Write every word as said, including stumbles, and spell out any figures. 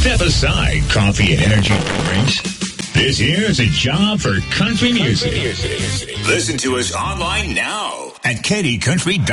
Step aside coffee and energy drinks. This here is a job for country music. Listen to us online now at Katy Country dot com.